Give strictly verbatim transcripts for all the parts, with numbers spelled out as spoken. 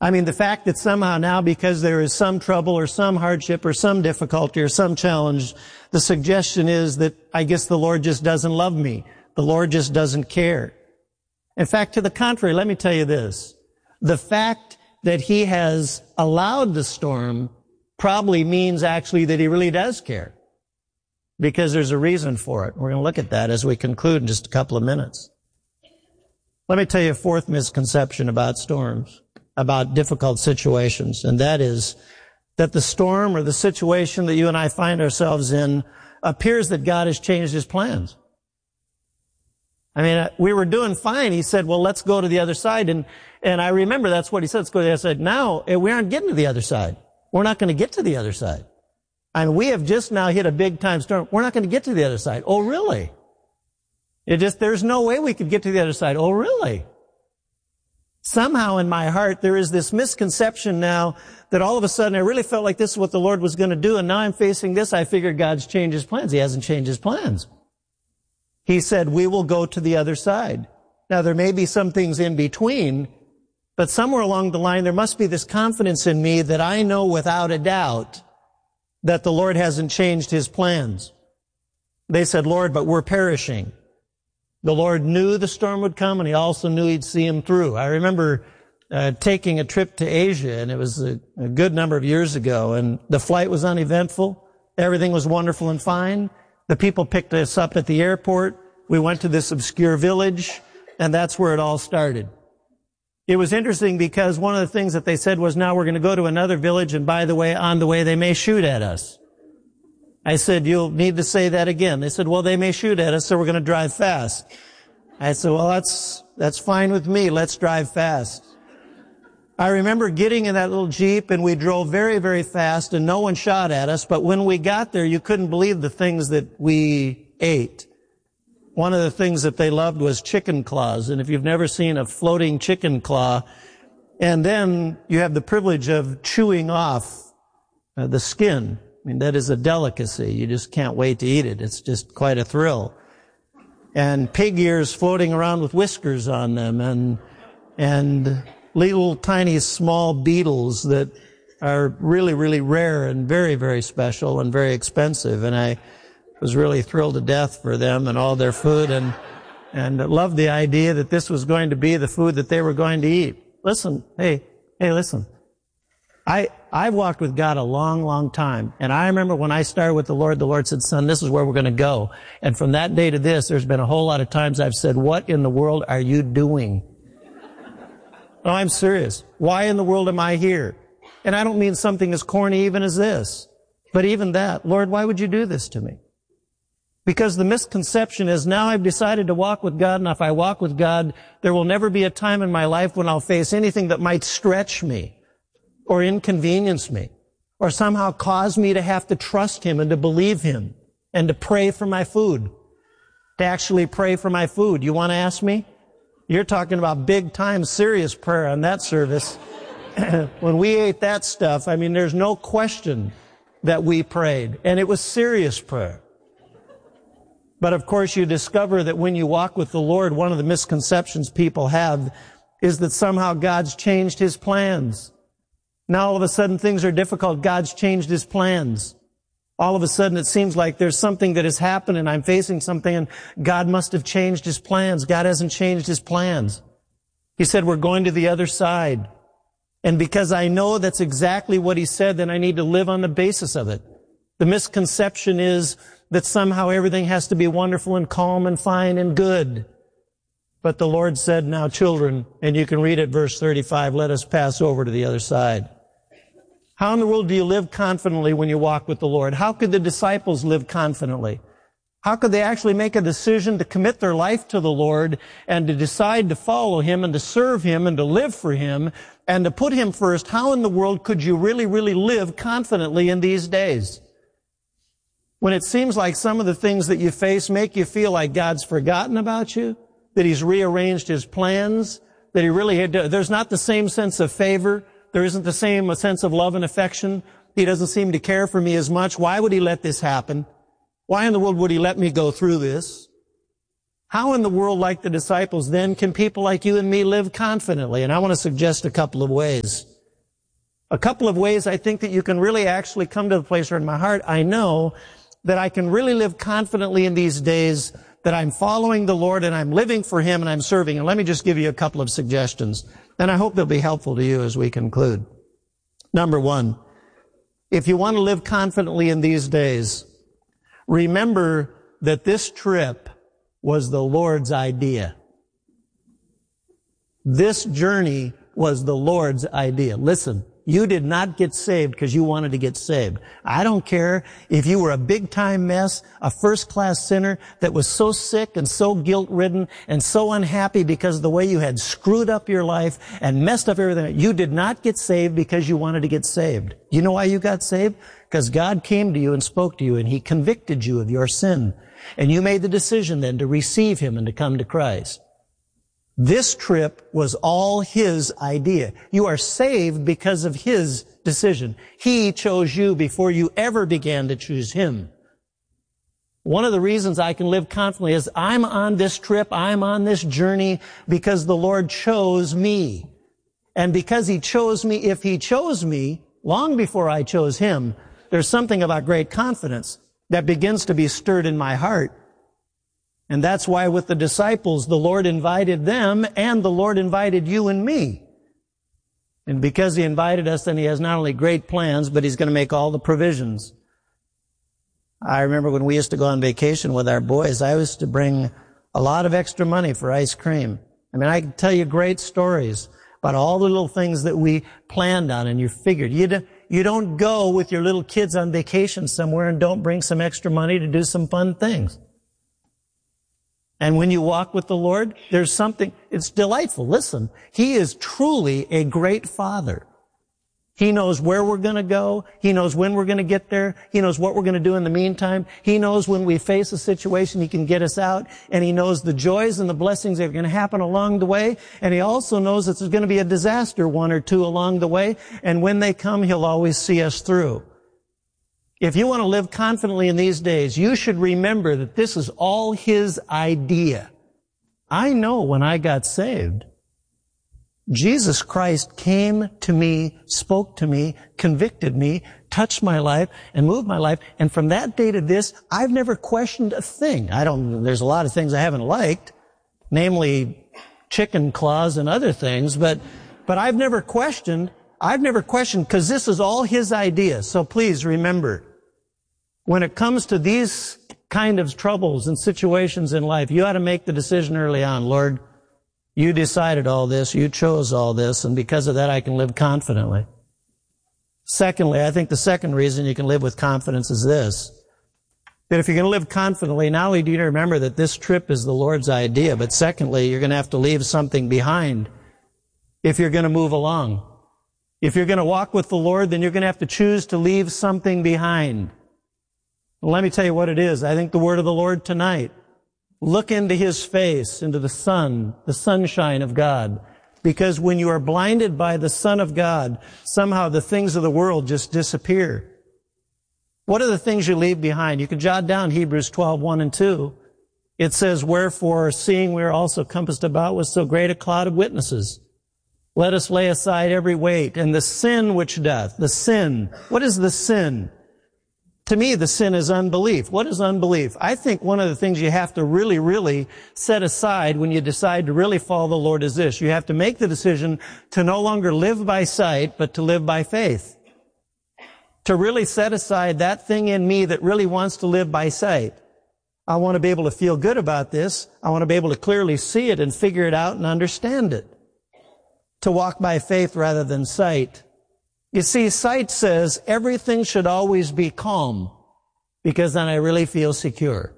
I mean, the fact that somehow now, because there is some trouble or some hardship or some difficulty or some challenge, the suggestion is that I guess the Lord just doesn't love me. The Lord just doesn't care. In fact, to the contrary, let me tell you this. The fact that he has allowed the storm probably means actually that he really does care, because there's a reason for it. We're going to look at that as we conclude in just a couple of minutes. Let me tell you a fourth misconception about storms, about difficult situations, and that is that the storm or the situation that you and I find ourselves in appears that God has changed his plans. I mean, we were doing fine. He said, well, let's go to the other side. And, and I remember that's what he said. Let's go to the other side. Now, we aren't getting to the other side. We're not going to get to the other side. I mean, we have just now hit a big time storm. We're not going to get to the other side. Oh, really? It just, there's no way we could get to the other side. Oh, really? Somehow in my heart, there is this misconception now that all of a sudden I really felt like this is what the Lord was going to do. And now I'm facing this. I figured God's changed his plans. He hasn't changed his plans. He said, we will go to the other side. Now, there may be some things in between, but somewhere along the line, there must be this confidence in me that I know without a doubt that the Lord hasn't changed his plans. They said, Lord, but we're perishing. The Lord knew the storm would come, and he also knew he'd see him through. I remember uh, taking a trip to Asia, and it was a, a good number of years ago, and the flight was uneventful. Everything was wonderful and fine. The people picked us up at the airport. We went to this obscure village, and that's where it all started. It was interesting because one of the things that they said was, now we're going to go to another village, and by the way, on the way, they may shoot at us. I said, you'll need to say that again. They said, well, they may shoot at us, so we're going to drive fast. I said, well, that's, that's fine with me. Let's drive fast. I remember getting in that little Jeep, and we drove very, very fast, and no one shot at us. But when we got there, you couldn't believe the things that we ate. One of the things that they loved was chicken claws. And if you've never seen a floating chicken claw, and then you have the privilege of chewing off uh, the skin. I mean, that is a delicacy. You just can't wait to eat it. It's just quite a thrill. And pig ears floating around with whiskers on them, and, and little tiny small beetles that are really, really rare and very, very special and very expensive. And I was really thrilled to death for them and all their food, and, and loved the idea that this was going to be the food that they were going to eat. Listen, hey, hey, listen. I, I've walked with God a long, long time. And I remember when I started with the Lord, the Lord said, son, this is where we're going to go. And from that day to this, there's been a whole lot of times I've said, what in the world are you doing? No, I'm serious. Why in the world am I here? And I don't mean something as corny even as this. But even that, Lord, why would you do this to me? Because the misconception is now I've decided to walk with God, and if I walk with God, there will never be a time in my life when I'll face anything that might stretch me or inconvenience me or somehow cause me to have to trust him and to believe him and to pray for my food, to actually pray for my food. You want to ask me? You're talking about big time serious prayer on that service. When we ate that stuff, I mean, there's no question that we prayed, and it was serious prayer. But of course, you discover that when you walk with the Lord, one of the misconceptions people have is that somehow God's changed his plans. Now all of a sudden things are difficult. God's changed his plans. All of a sudden it seems like there's something that has happened and I'm facing something and God must have changed his plans. God hasn't changed his plans. He said, we're going to the other side. And because I know that's exactly what he said, then I need to live on the basis of it. The misconception is that somehow everything has to be wonderful and calm and fine and good. But the Lord said, now children, and you can read it, verse thirty-five, let us pass over to the other side. How in the world do you live confidently when you walk with the Lord? How could the disciples live confidently? How could they actually make a decision to commit their life to the Lord and to decide to follow him and to serve him and to live for him and to put him first? How in the world could you really, really live confidently in these days? When it seems like some of the things that you face make you feel like God's forgotten about you, that he's rearranged his plans, that he really had to, there's not the same sense of favor, there isn't the same sense of love and affection, he doesn't seem to care for me as much. Why would he let this happen? Why in the world would he let me go through this? How in the world, like the disciples then, can people like you and me live confidently? And I want to suggest a couple of ways. A couple of ways I think that you can really actually come to the place where in my heart I know that I can really live confidently in these days that I'm following the Lord and I'm living for Him and I'm serving. And let me just give you a couple of suggestions. And I hope they'll be helpful to you as we conclude. Number one, if you want to live confidently in these days, remember that this trip was the Lord's idea. This journey was the Lord's idea. Listen, you did not get saved because you wanted to get saved. I don't care if you were a big-time mess, a first-class sinner that was so sick and so guilt-ridden and so unhappy because of the way you had screwed up your life and messed up everything. You did not get saved because you wanted to get saved. You know why you got saved? Because God came to you and spoke to you and He convicted you of your sin. And you made the decision then to receive Him and to come to Christ. This trip was all His idea. You are saved because of His decision. He chose you before you ever began to choose Him. One of the reasons I can live confidently is I'm on this trip, I'm on this journey because the Lord chose me. And because He chose me, if He chose me long before I chose Him, there's something about great confidence that begins to be stirred in my heart. And that's why with the disciples, the Lord invited them and the Lord invited you and me. And because He invited us, then He has not only great plans, but He's going to make all the provisions. I remember when we used to go on vacation with our boys, I used to bring a lot of extra money for ice cream. I mean, I can tell you great stories about all the little things that we planned on and you figured. You don't, you don't go with your little kids on vacation somewhere and don't bring some extra money to do some fun things. And when you walk with the Lord, there's something, it's delightful. Listen, He is truly a great Father. He knows where we're going to go. He knows when we're going to get there. He knows what we're going to do in the meantime. He knows when we face a situation, He can get us out. And He knows the joys and the blessings that are going to happen along the way. And He also knows that there's going to be a disaster, one or two along the way. And when they come, He'll always see us through. If you want to live confidently in these days, you should remember that this is all His idea. I know when I got saved, Jesus Christ came to me, spoke to me, convicted me, touched my life, and moved my life. And from that day to this, I've never questioned a thing. I don't, there's a lot of things I haven't liked, namely chicken claws and other things, but, but I've never questioned, I've never questioned because this is all His idea. So please remember, when it comes to these kind of troubles and situations in life, you ought to make the decision early on, Lord, You decided all this, You chose all this, and because of that I can live confidently. Secondly, I think the second reason you can live with confidence is this, that if you're going to live confidently, not only do you remember that this trip is the Lord's idea, but secondly, you're going to have to leave something behind if you're going to move along. If you're going to walk with the Lord, then you're going to have to choose to leave something behind. Well, let me tell you what it is. I think the word of the Lord tonight. Look into His face, into the sun, the sunshine of God. Because when you are blinded by the Son of God, somehow the things of the world just disappear. What are the things you leave behind? You can jot down Hebrews twelve, one and two. It says, wherefore, seeing we are also compassed about with so great a cloud of witnesses, let us lay aside every weight and the sin which doth. The sin. What is the sin? To me, the sin is unbelief. What is unbelief? I think one of the things you have to really, really set aside when you decide to really follow the Lord is this. You have to make the decision to no longer live by sight, but to live by faith. To really set aside that thing in me that really wants to live by sight. I want to be able to feel good about this. I want to be able to clearly see it and figure it out and understand it. To walk by faith rather than sight. You see, sight says everything should always be calm because then I really feel secure.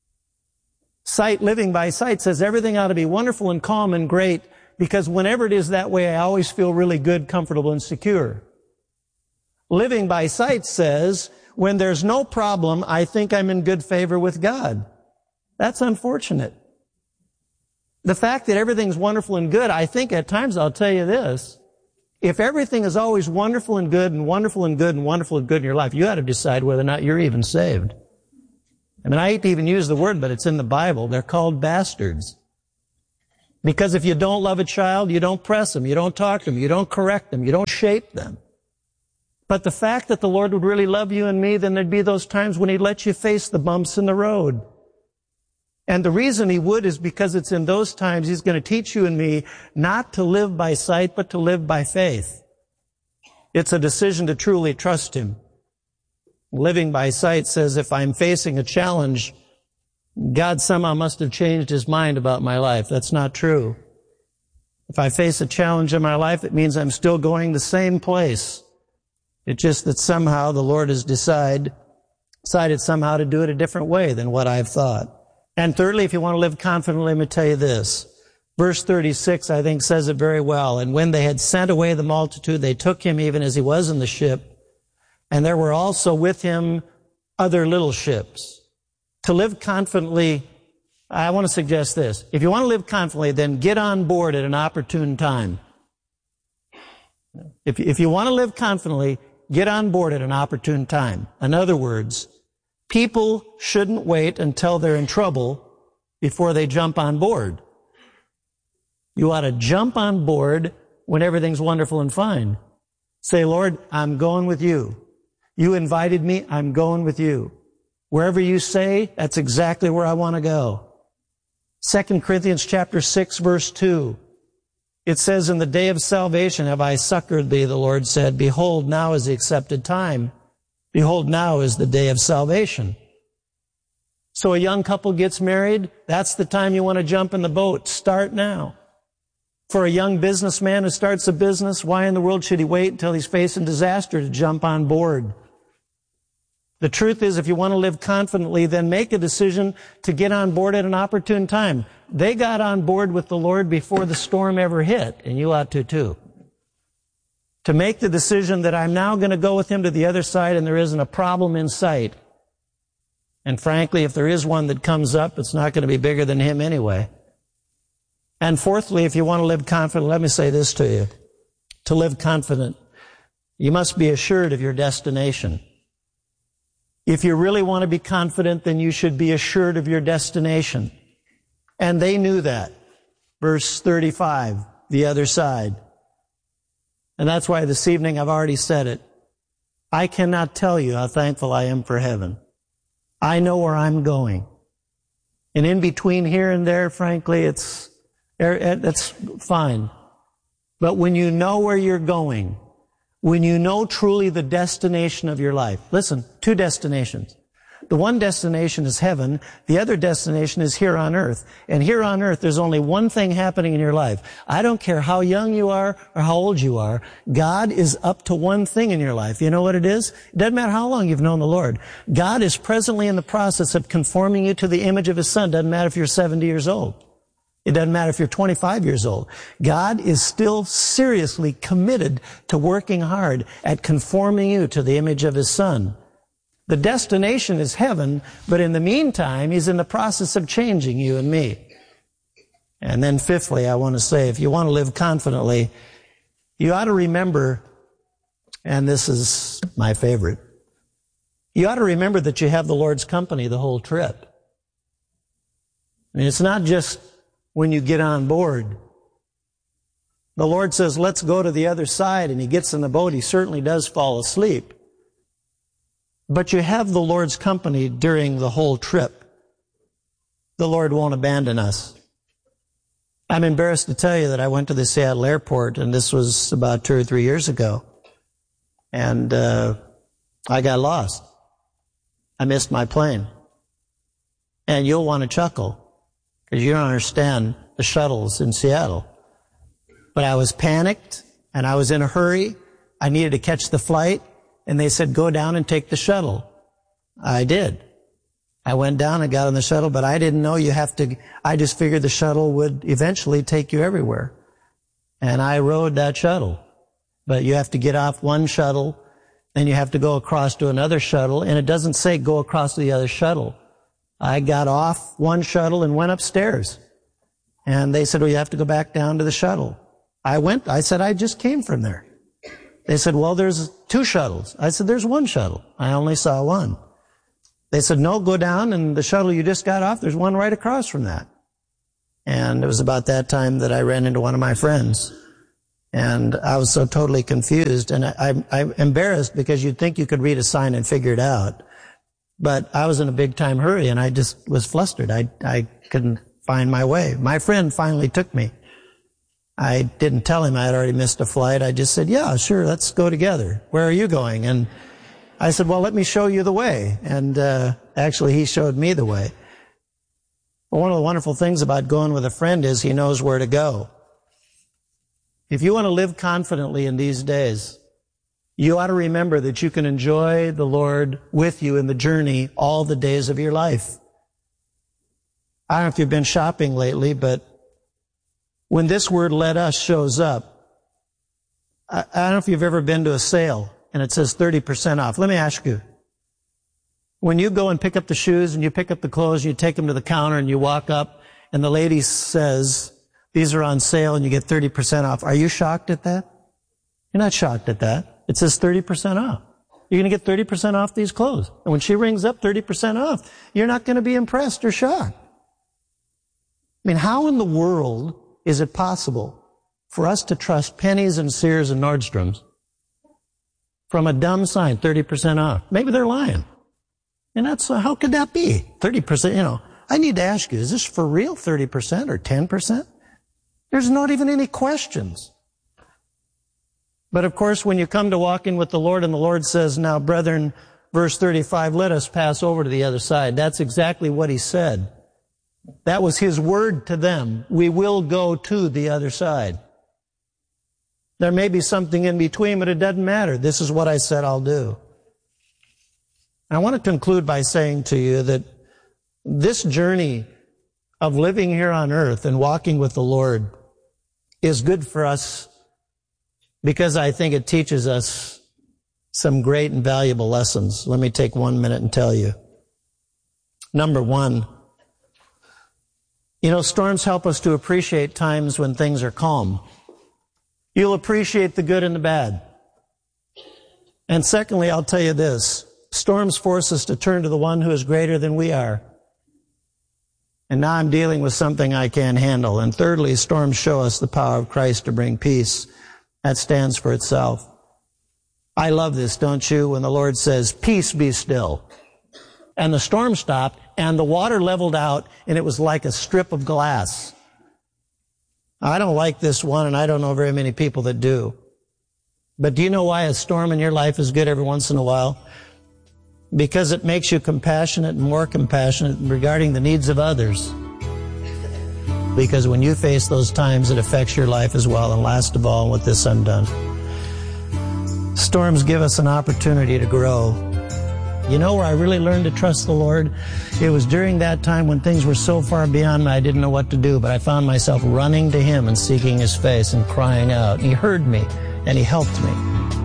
Sight, living by sight, says everything ought to be wonderful and calm and great because whenever it is that way, I always feel really good, comfortable, and secure. Living by sight says when there's no problem, I think I'm in good favor with God. That's unfortunate. The fact that everything's wonderful and good, I think at times I'll tell you this. If everything is always wonderful and good and wonderful and good and wonderful and good in your life, you ought to decide whether or not you're even saved. I mean, I hate to even use the word, but it's in the Bible. They're called bastards. Because if you don't love a child, you don't press them, you don't talk to them, you don't correct them, you don't shape them. But the fact that the Lord would really love you and me, then there'd be those times when He'd let you face the bumps in the road. And the reason He would is because it's in those times He's going to teach you and me not to live by sight, but to live by faith. It's a decision to truly trust Him. Living by sight says if I'm facing a challenge, God somehow must have changed His mind about my life. That's not true. If I face a challenge in my life, it means I'm still going the same place. It's just that somehow the Lord has decided, decided somehow to do it a different way than what I've thought. And thirdly, if you want to live confidently, let me tell you this. Verse thirty-six, I think, says it very well. And when they had sent away the multitude, they took Him even as He was in the ship. And there were also with Him other little ships. To live confidently, I want to suggest this. If you want to live confidently, then get on board at an opportune time. If, if you want to live confidently, get on board at an opportune time. In other words, people shouldn't wait until they're in trouble before they jump on board. You ought to jump on board when everything's wonderful and fine. Say, Lord, I'm going with you. You invited me, I'm going with you. Wherever you say, that's exactly where I want to go. Second Corinthians chapter six, verse two. It says, in the day of salvation have I succored thee, the Lord said. Behold, now is the accepted time. Behold, now is the day of salvation. So a young couple gets married, that's the time you want to jump in the boat. Start now. For a young businessman who starts a business, why in the world should he wait until he's facing disaster to jump on board? The truth is, if you want to live confidently, then make a decision to get on board at an opportune time. They got on board with the Lord before the storm ever hit, and you ought to too. To make the decision that I'm now going to go with Him to the other side and there isn't a problem in sight. And frankly, if there is one that comes up, it's not going to be bigger than Him anyway. And fourthly, if you want to live confident, let me say this to you. To live confident, you must be assured of your destination. If you really want to be confident, then you should be assured of your destination. And they knew that. Verse thirty-five, the other side. And that's why this evening I've already said it. I cannot tell you how thankful I am for heaven. I know where I'm going. And in between here and there, frankly, it's, that's fine. But when you know where you're going, when you know truly the destination of your life, listen, two destinations. The one destination is heaven. The other destination is here on earth. And here on earth, there's only one thing happening in your life. I don't care how young you are or how old you are. God is up to one thing in your life. You know what it is? It doesn't matter how long you've known the Lord. God is presently in the process of conforming you to the image of His Son. Doesn't matter if you're seventy years old. It doesn't matter if you're twenty-five years old. God is still seriously committed to working hard at conforming you to the image of His Son. The destination is heaven, but in the meantime, He's in the process of changing you and me. And then fifthly, I want to say, if you want to live confidently, you ought to remember, and this is my favorite, you ought to remember that you have the Lord's company the whole trip. I mean, it's not just when you get on board. The Lord says, let's go to the other side, and He gets in the boat. He certainly does fall asleep. But you have the Lord's company during the whole trip. The Lord won't abandon us. I'm embarrassed to tell you that I went to the Seattle airport, and this was about two or three years ago. And uh, I got lost. I missed my plane. And you'll want to chuckle, because you don't understand the shuttles in Seattle. But I was panicked, and I was in a hurry. I needed to catch the flight. And they said, go down and take the shuttle. I did. I went down and got on the shuttle, but I didn't know you have to, I just figured the shuttle would eventually take you everywhere. And I rode that shuttle. But you have to get off one shuttle, then you have to go across to another shuttle, and it doesn't say go across to the other shuttle. I got off one shuttle and went upstairs. And they said, well, you have to go back down to the shuttle. I went, I said, I just came from there. They said, well, there's two shuttles. I said, there's one shuttle. I only saw one. They said, no, go down, and the shuttle you just got off, there's one right across from that. And it was about that time that I ran into one of my friends. And I was so totally confused, and I, I, I'm embarrassed because you'd think you could read a sign and figure it out. But I was in a big time hurry, and I just was flustered. I, I couldn't find my way. My friend finally took me. I didn't tell him I had already missed a flight. I just said, yeah, sure, let's go together. Where are you going? And I said, well, let me show you the way. And uh, actually, he showed me the way. Well, one of the wonderful things about going with a friend is he knows where to go. If you want to live confidently in these days, you ought to remember that you can enjoy the Lord with you in the journey all the days of your life. I don't know if you've been shopping lately, but when this word "let us" shows up, I, I don't know if you've ever been to a sale and it says thirty percent off. Let me ask you, when you go and pick up the shoes and you pick up the clothes and you take them to the counter and you walk up and the lady says, these are on sale and you get thirty percent off, are you shocked at that? You're not shocked at that. It says thirty percent off. You're going to get thirty percent off these clothes. And when she rings up thirty percent off, you're not going to be impressed or shocked. I mean, how in the world is it possible for us to trust Penny's and Sears and Nordstrom's from a dumb sign, thirty percent off? Maybe they're lying. And that's, uh, how could that be? thirty percent, you know. I need to ask you, is this for real thirty percent or ten percent? There's not even any questions. But of course, when you come to walking with the Lord and the Lord says, now, brethren, verse thirty-five, let us pass over to the other side. That's exactly what he said. That was his word to them. We will go to the other side. There may be something in between, but it doesn't matter. This is what I said I'll do. I want to conclude by saying to you that this journey of living here on earth and walking with the Lord is good for us because I think it teaches us some great and valuable lessons. Let me take one minute and tell you. Number one, you know, storms help us to appreciate times when things are calm. You'll appreciate the good and the bad. And secondly, I'll tell you this. Storms force us to turn to the one who is greater than we are. And now I'm dealing with something I can't handle. And thirdly, storms show us the power of Christ to bring peace. That stands for itself. I love this, don't you? When the Lord says, peace be still. And the storm stopped and the water leveled out and it was like a strip of glass. I don't like this one and I don't know very many people that do. But do you know why a storm in your life is good every once in a while? Because it makes you compassionate and more compassionate regarding the needs of others. Because when you face those times, it affects your life as well. And last of all, with this undone, storms give us an opportunity to grow. You know where I really learned to trust the Lord? It was during that time when things were so far beyond me, I didn't know what to do, but I found myself running to Him and seeking His face and crying out. He heard me and He helped me.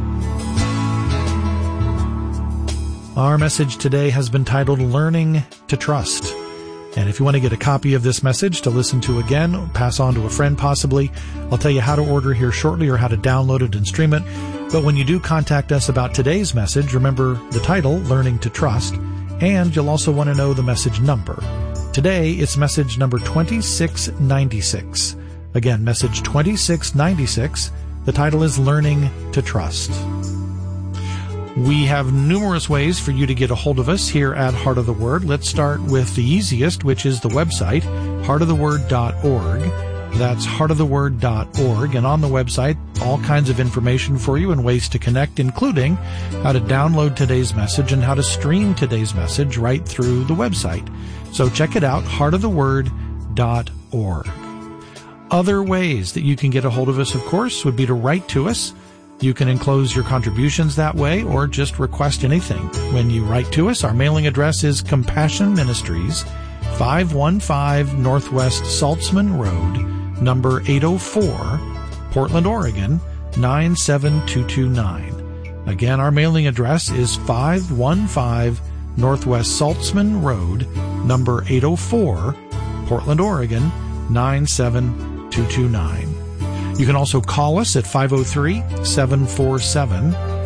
Our message today has been titled Learning to Trust. And if you want to get a copy of this message to listen to again, pass on to a friend possibly, I'll tell you how to order here shortly or how to download it and stream it. But when you do contact us about today's message, remember the title, Learning to Trust, and you'll also want to know the message number. Today, it's message number twenty-six ninety-six. Again, message twenty-six ninety-six. The title is Learning to Trust. We have numerous ways for you to get a hold of us here at Heart of the Word. Let's start with the easiest, which is the website, heart of the word dot org. That's heart of the word dot org. And on the website, all kinds of information for you and ways to connect, including how to download today's message and how to stream today's message right through the website. So check it out, heart of the word dot org. Other ways that you can get a hold of us, of course, would be to write to us. You can enclose your contributions that way or just request anything. When you write to us, our mailing address is Compassion Ministries, five one five Northwest Saltzman Road, number eight oh four, Portland, Oregon, nine seven two two nine. Again, our mailing address is five one five Northwest Saltzman Road, number eight oh four, Portland, Oregon, nine seven two two nine. You can also call us at five oh three, seven four seven,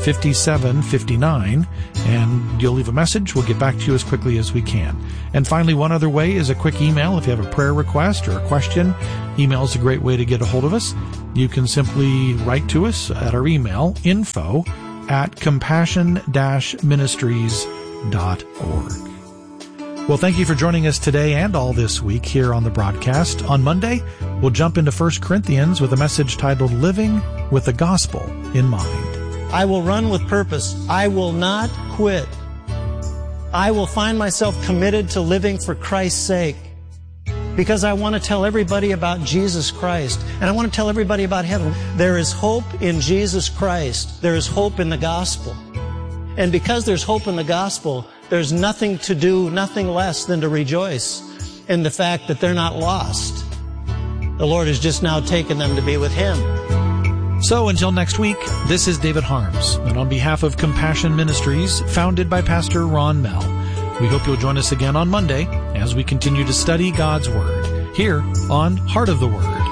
fifty-seven fifty-nine, and you'll leave a message. We'll get back to you as quickly as we can. And finally, one other way is a quick email. If you have a prayer request or a question, email is a great way to get a hold of us. You can simply write to us at our email, info at compassion dash ministries dot org. Well, thank you for joining us today and all this week here on the broadcast. On Monday, we'll jump into First Corinthians with a message titled Living with the Gospel in Mind. I will run with purpose. I will not quit. I will find myself committed to living for Christ's sake because I want to tell everybody about Jesus Christ, and I want to tell everybody about heaven. There is hope in Jesus Christ. There is hope in the gospel. And because there's hope in the gospel, there's nothing to do, nothing less than to rejoice in the fact that they're not lost. The Lord has just now taken them to be with Him. So until next week, this is David Harms, and on behalf of Compassion Ministries, founded by Pastor Ron Mell, we hope you'll join us again on Monday as we continue to study God's Word here on Heart of the Word.